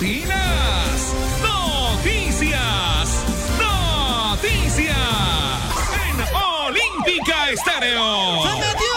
patrocinas Noticias en Olímpica Estéreo. ¡Se metió!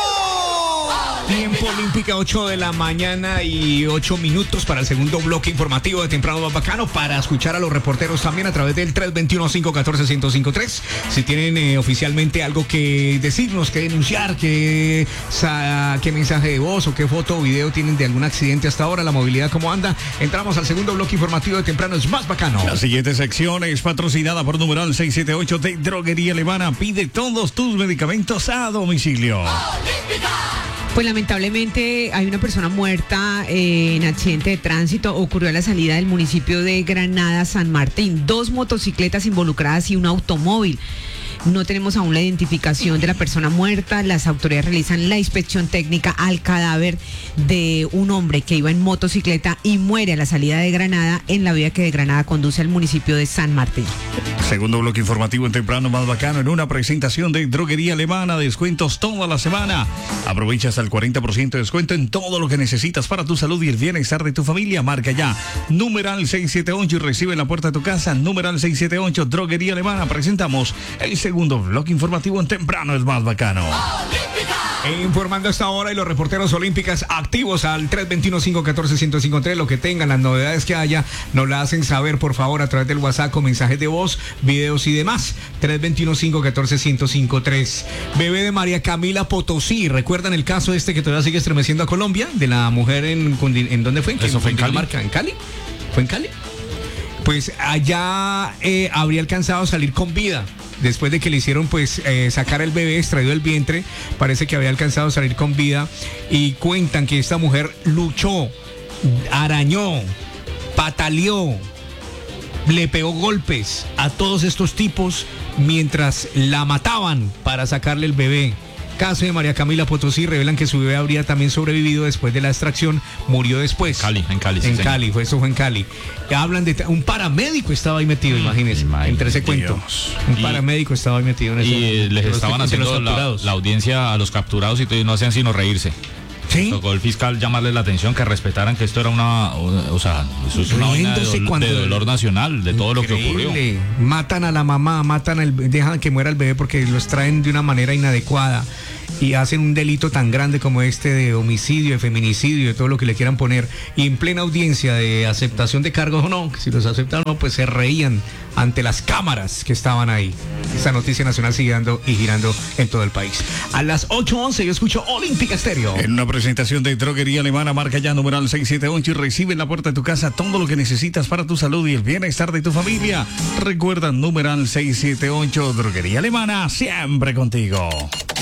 Tiempo Olímpica, 8 de la mañana y 8 minutos para el segundo bloque informativo de Temprano Más Bacano, para escuchar a los reporteros también a través del 321-514-1053. Si tienen oficialmente algo que decirnos, que denunciar, qué mensaje de voz o qué foto o video tienen de algún accidente hasta ahora, la movilidad cómo anda, entramos al segundo bloque informativo de Temprano es Más Bacano. La siguiente sección es patrocinada por numeral 678 de Droguería Alemana. Pide todos tus medicamentos a domicilio. Pues lamentablemente hay una persona muerta en accidente de tránsito. Ocurrió a la salida del municipio de Granada, San Martín. 2 motocicletas involucradas y un automóvil. No tenemos aún la identificación de la persona muerta. Las autoridades realizan la inspección técnica al cadáver de un hombre que iba en motocicleta y muere a la salida de Granada en la vía que de Granada conduce al municipio de San Martín. Segundo bloque informativo en Temprano Más Bacano, en una presentación de Droguería Alemana. Descuentos toda la semana. Aprovecha hasta el 40% de descuento en todo lo que necesitas para tu salud y el bienestar de tu familia. Marca ya numeral 678 y recibe en la puerta de tu casa. Numeral 678 Droguería Alemana. Presentamos el segundo bloque informativo en Temprano es Más Bacano. Informando a esta hora y los reporteros olímpicas activos al 321-514-1053. Lo que tengan, las novedades que haya, nos la hacen saber, por favor, a través del WhatsApp con mensajes de voz, videos y demás. 321-514-1053. Bebé de María Camila Potosí. ¿Recuerdan el caso este que todavía sigue estremeciendo a Colombia? De la mujer ¿en dónde fue? ¿Eso fue en Cali? ¿En Cali? ¿Fue en Cali? Pues allá habría alcanzado a salir con vida. Después de que le hicieron pues sacar el bebé extraído del vientre, parece que había alcanzado a salir con vida. Y cuentan que esta mujer luchó, arañó, pataleó, le pegó golpes a todos estos tipos mientras la mataban para sacarle el bebé. Caso de María Camila Potosí, revelan que su bebé habría también sobrevivido después de la extracción, murió después. En Cali. En Cali, eso fue en Cali. Hablan de un paramédico estaba ahí metido, imagínense, entre ese cuento. Un paramédico estaba ahí metido en eso. Y les estaban haciendo la audiencia a los capturados y no hacían sino reírse. ¿Sí? Tocó el fiscal llamarle la atención, que respetaran que esto era eso es una vaina de dolor nacional, de todo lo que ocurrió. Matan a la mamá, dejan que muera el bebé porque los traen de una manera inadecuada y hacen un delito tan grande como este de homicidio, de feminicidio, de todo lo que le quieran poner, y en plena audiencia de aceptación de cargos o no, que si los aceptan o no, pues se reían ante las cámaras que estaban ahí. Esta noticia nacional sigue dando y girando en todo el país. A las 8:11 yo escucho Olímpica Estéreo. En una presentación de Droguería Alemana, marca ya numeral 678 y recibe en la puerta de tu casa todo lo que necesitas para tu salud y el bienestar de tu familia. Recuerda, numeral 678 Droguería Alemana, siempre contigo.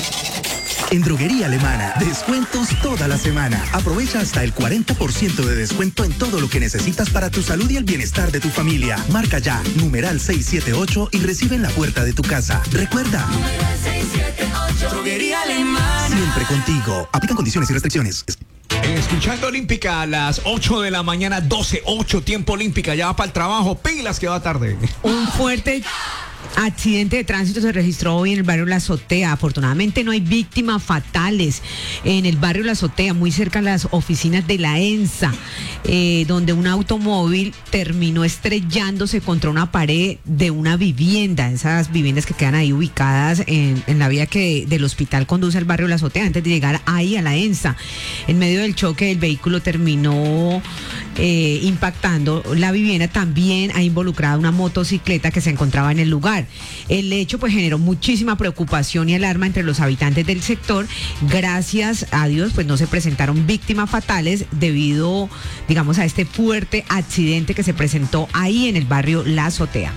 En Droguería Alemana, descuentos toda la semana. Aprovecha hasta el 40% de descuento en todo lo que necesitas para tu salud y el bienestar de tu familia. Marca ya, numeral 678 y recibe en la puerta de tu casa. Recuerda, numeral 678, Droguería Alemana. Siempre contigo. Aplican condiciones y restricciones. Escuchando Olímpica a las 8 de la mañana, 12:08, tiempo Olímpica. Ya va para el trabajo, pilas que va tarde. Un fuerte accidente de tránsito se registró hoy en el barrio La Azotea. Afortunadamente no hay víctimas fatales en el barrio La Azotea, muy cerca a las oficinas de la ENSA, donde un automóvil terminó estrellándose contra una pared de una vivienda, esas viviendas que quedan ahí ubicadas en la vía que del hospital conduce al barrio La Azotea, antes de llegar ahí a la ENSA. En medio del choque, el vehículo terminó impactando la vivienda. También ha involucrado una motocicleta que se encontraba en el lugar. El hecho pues generó muchísima preocupación y alarma entre los habitantes del sector. Gracias a Dios pues no se presentaron víctimas fatales debido, digamos, a este fuerte accidente que se presentó ahí en el barrio La Azotea.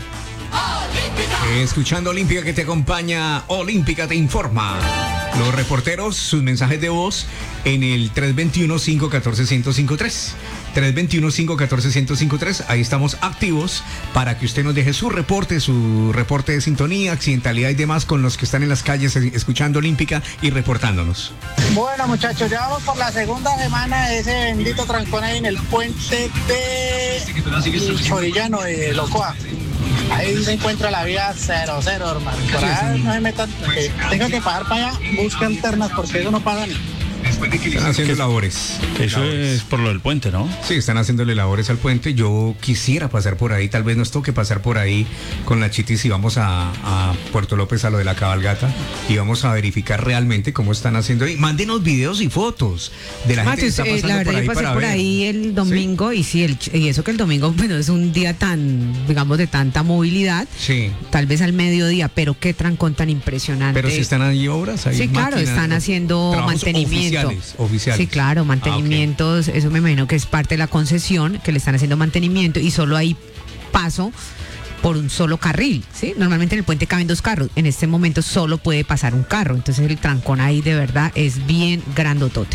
Escuchando Olímpica que te acompaña, Olímpica te informa. Los reporteros, sus mensajes de voz en el 321-514-1053. 321-514-1053. Ahí estamos activos para que usted nos deje su reporte de sintonía, accidentalidad y demás con los que están en las calles escuchando Olímpica y reportándonos. Bueno, muchachos, ya vamos por la segunda semana de ese bendito trancón ahí en el puente de Chorillano de Locoa. Ahí se encuentra la vía 00, hermano. Por allá no se metan, tengo que pagar para allá, busca alternas porque eso no pagan. Están haciendo labores. Eso es por lo del puente, ¿no? Sí, están haciéndole labores al puente. Yo quisiera pasar por ahí, tal vez nos toque pasar por ahí con la Chitis y vamos a Puerto López a lo de la cabalgata y vamos a verificar realmente cómo están haciendo. Y mándenos videos y fotos de la gente que está pasando la verdad, por ahí yo pasé para por ver. ahí el domingo y y eso que el domingo, bueno, es un día tan, digamos, de tanta movilidad. Sí. Tal vez al mediodía, pero qué trancón tan impresionante. Pero si están ahí obras, ahí sí, claro, están haciendo mantenimiento. Oficiales. Sí, claro, mantenimientos, eso me imagino que es parte de la concesión, que le están haciendo mantenimiento y solo hay paso por un solo carril, ¿sí? Normalmente en el puente caben 2 carros, en este momento solo puede pasar un carro, entonces el trancón ahí de verdad es bien grandotote.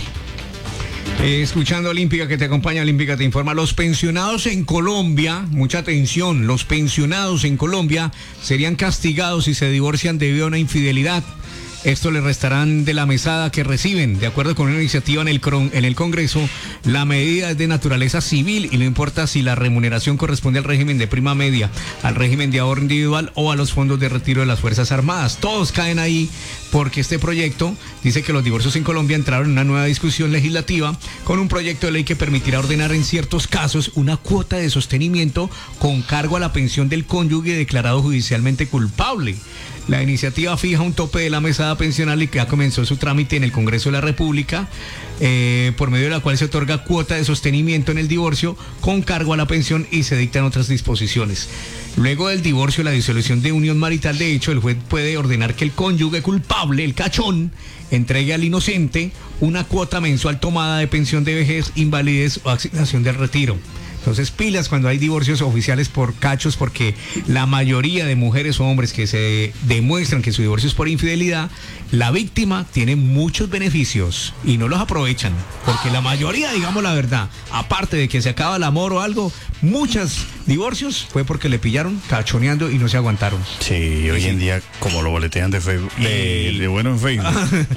Escuchando Olímpica que te acompaña, Olímpica te informa. Los pensionados en Colombia, mucha atención, los pensionados en Colombia serían castigados si se divorcian debido a una infidelidad. Esto le restarán de la mesada que reciben. De acuerdo con una iniciativa en el Congreso, la medida es de naturaleza civil y no importa si la remuneración corresponde al régimen de prima media, al régimen de ahorro individual o a los fondos de retiro de las Fuerzas Armadas. Todos caen ahí porque este proyecto dice que los divorcios en Colombia entraron en una nueva discusión legislativa con un proyecto de ley que permitirá ordenar en ciertos casos una cuota de sostenimiento con cargo a la pensión del cónyuge declarado judicialmente culpable. La iniciativa fija un tope de la mesada pensional y que ya comenzó su trámite en el Congreso de la República, por medio de la cual se otorga cuota de sostenimiento en el divorcio con cargo a la pensión y se dictan otras disposiciones. Luego del divorcio, la disolución de unión marital, de hecho, el juez puede ordenar que el cónyuge culpable, el cachón, entregue al inocente una cuota mensual tomada de pensión de vejez, invalidez o asignación del retiro. Entonces, pilas cuando hay divorcios oficiales por cachos, porque la mayoría de mujeres o hombres que se demuestran que su divorcio es por infidelidad, la víctima tiene muchos beneficios y no los aprovechan, porque la mayoría, digamos la verdad, aparte de que se acaba el amor o algo, muchos divorcios fue porque le pillaron cachoneando y no se aguantaron. Sí, hoy en día, como lo boletean de Facebook, de bueno en Facebook.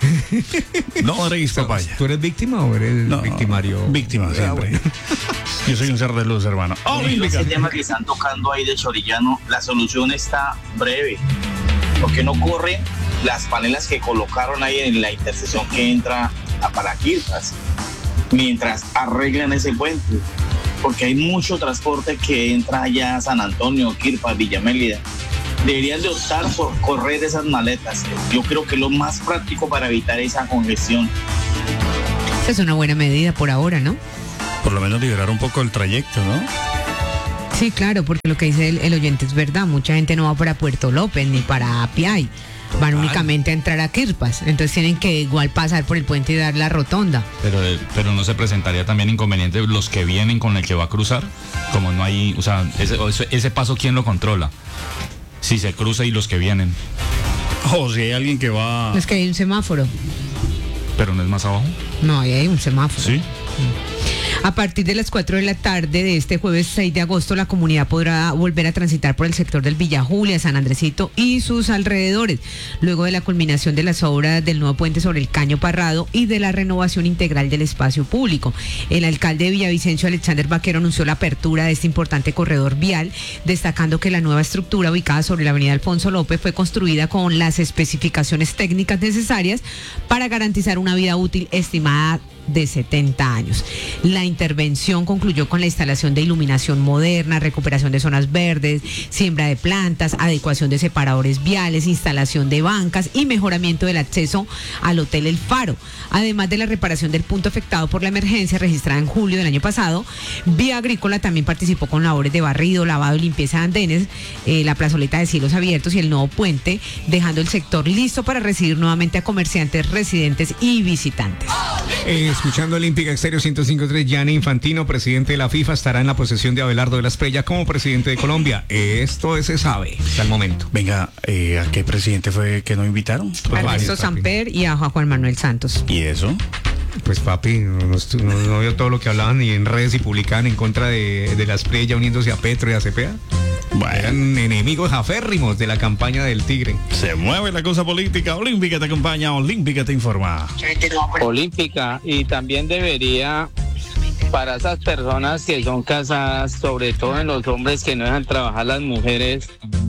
No haréis papaya. ¿Tú eres víctima o eres victimario? Víctima siempre. Bueno. Yo soy un ser de luz, hermano. Ese tema que están tocando ahí de Chorillano, la solución está breve. Porque no corren las panelas que colocaron ahí en la intersección que entra a Paraquirpas, mientras arreglan ese puente. Porque hay mucho transporte que entra allá a San Antonio, Quirpas, Villa Mélida. Deberían de optar por correr esas maletas. Yo creo que es lo más práctico para evitar esa congestión. Es una buena medida por ahora, ¿no? Por lo menos liberar un poco el trayecto, ¿no? Sí, claro, porque lo que dice el oyente es verdad. Mucha gente no va para Puerto López ni para Apiay. Van únicamente a entrar a Quirpas. Entonces tienen que igual pasar por el puente y dar la rotonda. Pero no se presentaría también inconveniente los que vienen con el que va a cruzar. Como no hay, o sea, ese paso, ¿quién lo controla? Si se cruza y los que vienen. O si hay alguien que va... Es que hay un semáforo. ¿Pero no es más abajo? No, ahí hay un semáforo. Sí. A partir de las 4 de la tarde de este jueves 6 de agosto, la comunidad podrá volver a transitar por el sector del Villa Julia, San Andresito y sus alrededores, luego de la culminación de las obras del nuevo puente sobre el Caño Parrado y de la renovación integral del espacio público. El alcalde de Villavicencio, Alexander Vaquero, anunció la apertura de este importante corredor vial, destacando que la nueva estructura ubicada sobre la avenida Alfonso López fue construida con las especificaciones técnicas necesarias para garantizar una vida útil estimada de 70 años. La intervención concluyó con la instalación de iluminación moderna, recuperación de zonas verdes, siembra de plantas, adecuación de separadores viales, instalación de bancas y mejoramiento del acceso al Hotel El Faro. Además de la reparación del punto afectado por la emergencia registrada en julio del año pasado, Vía Agrícola también participó con labores de barrido, lavado y limpieza de andenes, la plazoleta de cielos abiertos y el nuevo puente, dejando el sector listo para recibir nuevamente a comerciantes, residentes y visitantes. Escuchando Olímpica Exterior 105.3, Gianni Infantino, presidente de la FIFA, estará en la posesión de Abelardo de la Espriella como presidente de Colombia. Esto se sabe hasta el momento. Venga, ¿a qué presidente fue que no invitaron? A Ernesto Samper y a Juan Manuel Santos. ¿Y eso? Pues papi, no vio todo lo que hablaban y en redes y publicaban en contra de la Espriella uniéndose a Petro y a Cepeda. Bueno. Eran enemigos aférrimos de la campaña del Tigre. Se mueve la cosa política. Olímpica te acompaña, Olímpica te informa. Olímpica, y también debería, para esas personas que son casadas, sobre todo en los hombres que no dejan trabajar las mujeres,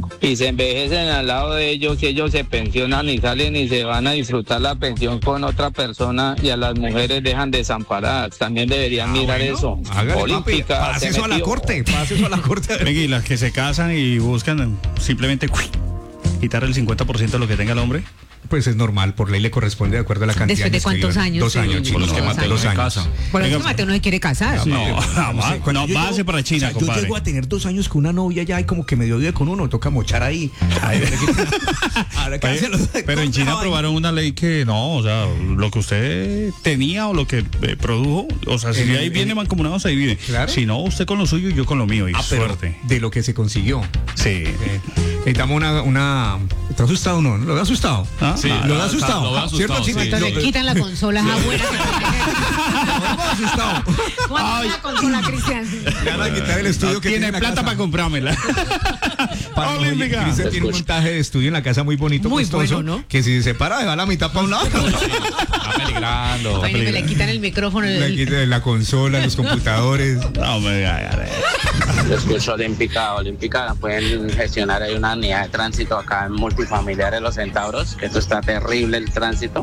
y se envejecen al lado de ellos, y ellos se pensionan y salen y se van a disfrutar la pensión con otra persona, y a las mujeres dejan desamparadas. También deberían mirar eso. Hágale, Olímpica, papi, pase eso a la corte, pase eso a la corte. Venga, y las que se casan y buscan simplemente quitar el 50% de lo que tenga el hombre. Pues es normal, por ley le corresponde de acuerdo a la cantidad. ¿Después de cuántos años? 2 años, Sí, chicos. Por los que Mateo no se casa. Por eso Venga, Mateo no se quiere casar. No, jamás. Cuando No, yo váyase llego- para China, o sea, yo compadre. llego a tener 2 años con una novia ya y como que medio vive con uno, toca mochar ahí. Ahora que hacen los- Pero en China aprobaron una ley que no, o sea, lo que usted tenía o lo que produjo, o sea, si En- ahí viene mancomunado, se divide. Claro. Si no, usted con lo suyo y yo con lo mío. Y pero suerte. de lo que se consiguió. Sí. Necesitamos una... ¿Te ha asustado uno? ¿Lo ha asustado? Ah, Sí, ¿Lo ha asustado? Lo ha asustado, ¿Cierto, sí. Chino? Entonces le quitan la consola abuela. Lo ha asustado. ¿Cuándo es la consola, Cristian? Le van a quitar el estudio que Tiene en la plata casa. para comprármela. Olímpica. Cristian tiene un montaje de estudio en la casa muy bonito, Muy costoso, bueno, ¿no? que si se separa, deja la mitad para un lado. Está peligrando. Bueno, me le quitan el micrófono. Le quita la consola, los computadores. No, me Yo escucho Olímpica, pueden gestionar ahí una unidad de tránsito acá en Multifamiliares Los Centauros, que esto está terrible el tránsito.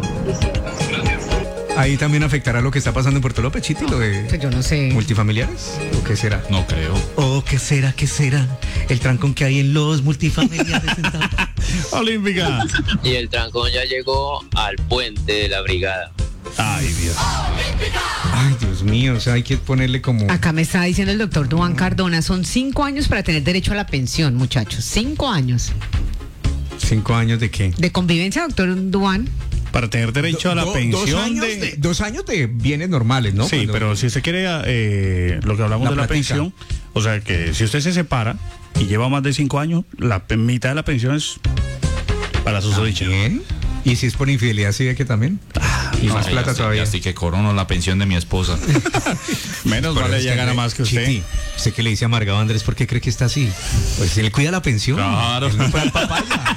Ahí también afectará lo que está pasando en Puerto López, Chiti, lo de Pues yo no sé. multifamiliares. ¿O qué será? No creo. ¿O qué será? ¿Qué será? El trancón que hay en los multifamiliares. Olímpica. Y el trancón ya llegó al puente de la brigada. Ay, Dios. Ay, Dios mío, o sea, hay que ponerle como... Acá me está diciendo el doctor Duan Cardona, son 5 años para tener derecho a la pensión, muchachos. 5 años. 5 años de qué. De convivencia, doctor Duan. Para tener derecho a la pensión de... 2 años de bienes normales, ¿no? Sí, Cuando- pero si usted quiere lo que hablamos La de la platica. pensión, o sea que si usted se separa y lleva más de 5 años, la mitad de la pensión es para sus dichos. ¿Bien? ¿Y si es por infidelidad, sí ve que también? Y más Ay, plata así- todavía. Así que corono la pensión de mi esposa. Menos Pero vale, es ella que gana más que usted. Chiti, usted que le dice amargado a Andrés, ¿por qué cree que está así? Pues si le cuida la pensión. Claro. Él no fue al papaya.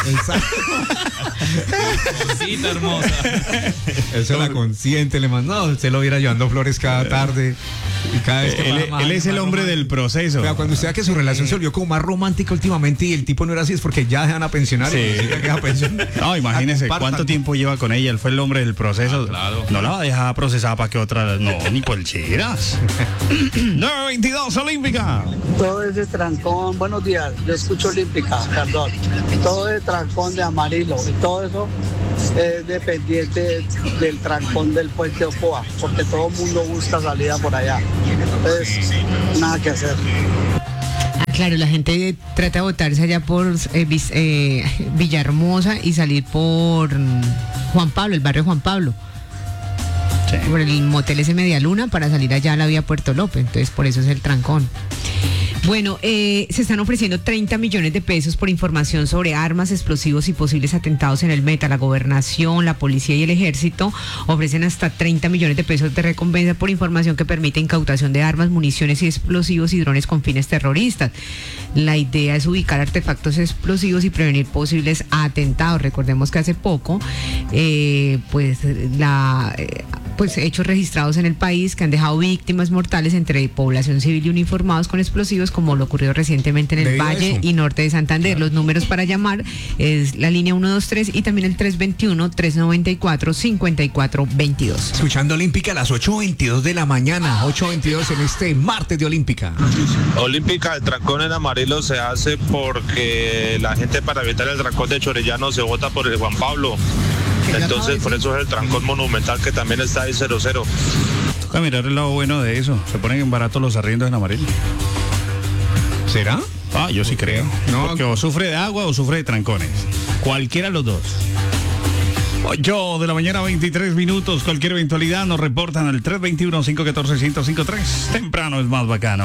Cosita hermosa. Eso la consiente, le mandó. Usted lo viera llevando flores cada tarde. Y cada vez que Él es el hombre del proceso. Pero cuando usted vea que su relación se volvió como más romántica últimamente y el tipo no era así, es porque ya dejan a pensionar. Sí. Y significa que esa pensión- No, imagínese Compartan. cuánto tiempo lleva con ella. Él fue el hombre del proceso. Claro. No la va a dejar procesada para que otra. No, ni por chiras. 922 Olímpica. Todo ese trancón, buenos días, yo escucho Olímpica, perdón. Todo ese trancón de Amarillo y todo eso es dependiente del trancón del puente Ocoa, porque todo el mundo busca salida por allá. Entonces, nada que hacer. Ah, claro, la gente trata de botarse allá por Villahermosa y salir por Juan Pablo, el barrio Juan Pablo. Sí. Por el motel ese Medialuna para salir allá a la vía Puerto López. Entonces, por eso es el trancón. Bueno, se están ofreciendo 30 millones de pesos por información sobre armas, explosivos y posibles atentados en el Meta. La gobernación, la policía y el ejército ofrecen hasta 30 millones de pesos de recompensa por información que permite incautación de armas, municiones y explosivos y drones con fines terroristas. La idea es ubicar artefactos explosivos y prevenir posibles atentados. Recordemos que hace poco, pues hechos registrados en el país que han dejado víctimas mortales entre población civil y uniformados con explosivos, como lo ocurrió recientemente en el Debido a Valle eso. y Norte de Santander. Los números para llamar es la línea 123 y también el 321-394-5422. Escuchando Olímpica a las 8:22 de la mañana. 8:22 en este martes de Olímpica. Olímpica, el trancón en Amarillo se hace porque la gente, para evitar el trancón de Chorrillano, se vota por el Juan Pablo. Entonces por eso es el trancón monumental que también está ahí 00. Toca mirar el lado bueno de eso. Se ponen en barato los arriendos en Amarillo. ¿Será? Ah, yo sí creo. No. Porque o sufre de agua o sufre de trancones. Cualquiera de los dos. 8 de la mañana, 23 minutos. Cualquier eventualidad nos reportan al 321-514-1053. Temprano es más bacano.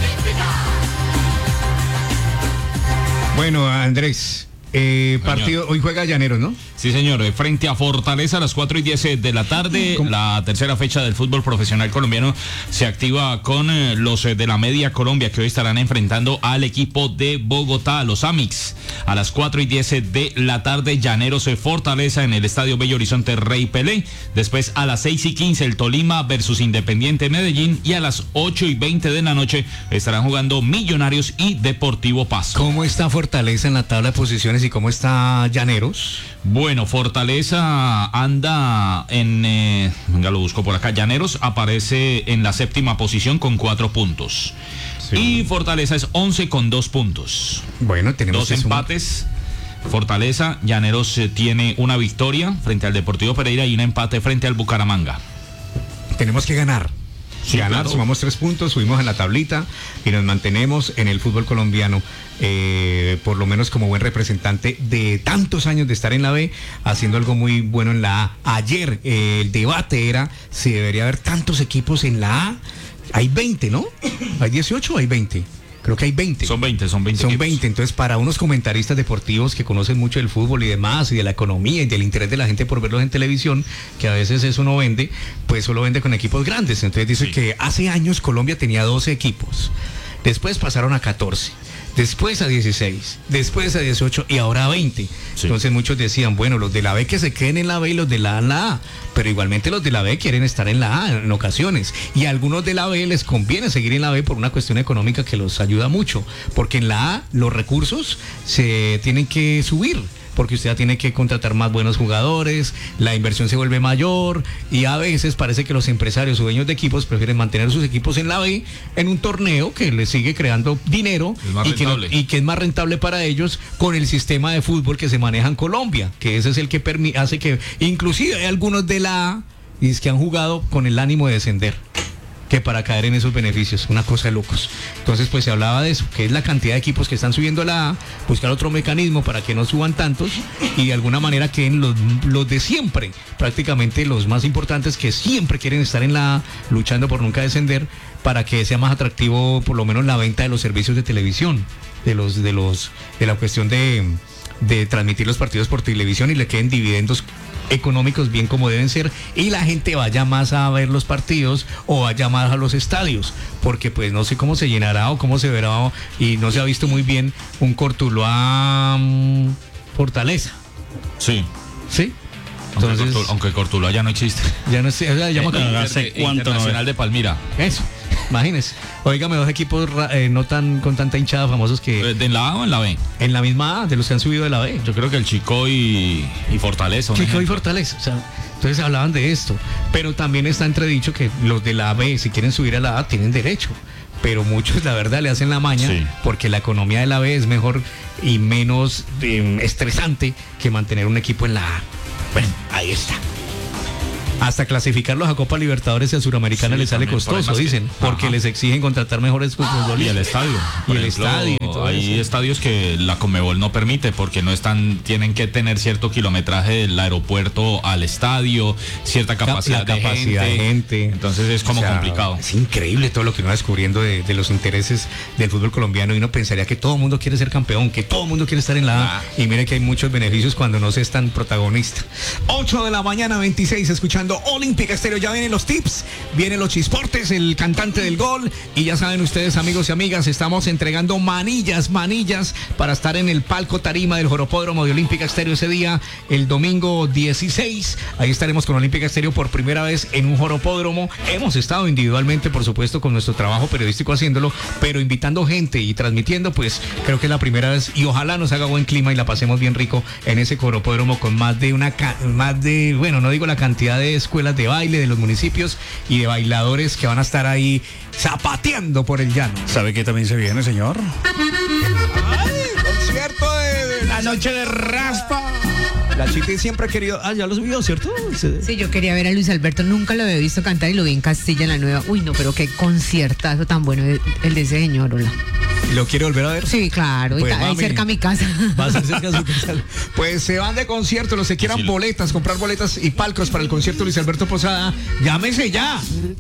Bueno, Andrés, partido, hoy juega Llaneros, ¿no? Sí, señor. Frente a Fortaleza a las 4:10 de la tarde. La tercera fecha del fútbol profesional colombiano se activa con los de la Media Colombia, que hoy estarán enfrentando al equipo de Bogotá, los Amix. A las 4:10 de la tarde, Llaneros Fortaleza en el Estadio Bello Horizonte Rey Pelé. Después a las 6:15 el Tolima versus Independiente Medellín. Y a las 8:20 de la noche estarán jugando Millonarios y Deportivo Pasto. ¿Cómo está Fortaleza en la tabla de posiciones y cómo está Llaneros? Bueno, Fortaleza anda en... ya lo busco por acá. Llaneros aparece en la 7ª posición con 4 puntos. Sí. Y Fortaleza es 11 con 2 puntos. Bueno, tenemos 2 empates. Fortaleza, Llaneros tiene una victoria frente al Deportivo Pereira y un empate frente al Bucaramanga. Tenemos que ganar. Sí, ganar, claro. Sumamos 3 puntos, subimos en la tablita y nos mantenemos en el fútbol colombiano, por lo menos como buen representante de tantos años de estar en la B, haciendo algo muy bueno en la A. Ayer el debate era si debería haber tantos equipos en la A. Hay 20, ¿no? ¿Hay 18 o hay 20? Creo que hay 20. Son 20. Son 20. Entonces, para unos comentaristas deportivos que conocen mucho del fútbol y demás, y de la economía y del interés de la gente por verlos en televisión, que a veces eso no vende, pues solo vende con equipos grandes. Entonces dice que hace años Colombia tenía 12 equipos. Después pasaron a 14. Después a 16, después a 18 y ahora a 20. Sí. Entonces muchos decían, bueno, los de la B que se queden en la B y los de la A en la A. Pero igualmente los de la B quieren estar en la A en ocasiones. Y a algunos de la B les conviene seguir en la B por una cuestión económica que los ayuda mucho. Porque en la A los recursos se tienen que subir. Porque usted ya tiene que contratar más buenos jugadores, la inversión se vuelve mayor y a veces parece que los empresarios o dueños de equipos prefieren mantener sus equipos en la B en un torneo que les sigue creando dinero y que es más rentable para ellos con el sistema de fútbol que se maneja en Colombia, que ese es el que hace que inclusive hay algunos de la A y que han jugado con el ánimo de descender, que para caer en esos beneficios, una cosa de locos. Entonces pues se hablaba de eso, que es la cantidad de equipos que están subiendo a la A, buscar otro mecanismo para que no suban tantos y de alguna manera queden los de siempre, prácticamente los más importantes que siempre quieren estar en la A, luchando por nunca descender, para que sea más atractivo por lo menos la venta de los servicios de televisión, de la cuestión de transmitir los partidos por televisión y le queden dividendos económicos bien como deben ser y la gente vaya más a ver los partidos o vaya más a los estadios, porque pues no sé cómo se llenará o cómo se verá y no se ha visto muy bien un Cortuluá Fortaleza. Sí. ¿Sí? Entonces, aunque Cortuluá ya no existe. Ya no sé, ya llama Internacional de Palmira. Eso. Imagínese. Óigame, 2 equipos no tan con tanta hinchada famosos que... ¿En la A o en la B? En la misma A, de los que han subido de la B. Yo creo que el Chico y Fortaleza. Chico y Fortaleza, o sea, entonces hablaban de esto. Pero también está entredicho que los de la B, si quieren subir a la A, tienen derecho. Pero muchos, la verdad, le hacen la maña, porque la economía de la B es mejor y menos estresante que mantener un equipo en la A. Bueno, ahí está. Hasta clasificarlos a Copa Libertadores y a Suramericana les sale costoso, dicen, porque les exigen contratar mejores futbolistas. Y el estadio. Y el estadio. Hay estadios que la Conmebol no permite porque no tienen que tener cierto kilometraje del aeropuerto al estadio, cierta capacidad de gente. Entonces es como complicado. Es increíble todo lo que uno va descubriendo de los intereses del fútbol colombiano y uno pensaría que todo el mundo quiere ser campeón, que todo el mundo quiere estar en la A. Y mire que hay muchos beneficios cuando no se es tan protagonista. 8 de la mañana, 26, escuchando Olímpica Estéreo. Ya vienen los tips, vienen los chisportes, el cantante del gol y ya saben ustedes, amigos y amigas, estamos entregando manillas para estar en el palco tarima del Joropódromo de Olímpica Estéreo ese día, el domingo 16. Ahí estaremos con Olímpica Estéreo por primera vez en un Joropódromo. Hemos estado individualmente, por supuesto, con nuestro trabajo periodístico haciéndolo, pero invitando gente y transmitiendo, pues creo que es la primera vez y ojalá nos haga buen clima y la pasemos bien rico en ese Joropódromo con más de, bueno, no digo la cantidad de escuelas de baile de los municipios y de bailadores que van a estar ahí zapateando por el llano. ¿Sabe qué también se viene, señor? Concierto de la noche de raspa. La Chiti siempre ha querido... ya lo subió, ¿cierto? Sí, yo quería ver a Luis Alberto, nunca lo había visto cantar y lo vi en Castilla, en la Nueva. Uy, no, pero qué conciertazo tan bueno el de ese señor, hola. ¿Lo quiere volver a ver? Sí, claro, pues, ahí cerca a mi casa. Va a ser cerca de su casa. Pues se van de concierto, los que quieran boletas, comprar boletas y palcos para el concierto de Luis Alberto Posada, llámese ya.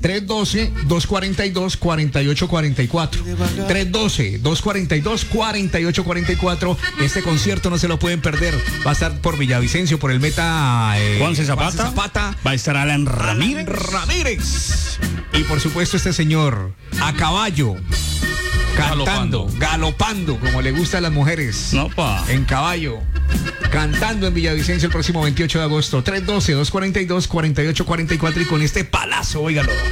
312-242-4844. 312-242-4844. Este concierto no se lo pueden perder. Va a estar por Villavicencio, por el Meta Juanse Zapata. Va a estar Alan Ramírez. Y por supuesto este señor, a caballo. cantando, galopando, como le gusta a las mujeres. No, pa. En caballo. Cantando en Villavicencio el próximo 28 de agosto. 312-242-4844 y con este palazo, óigalo.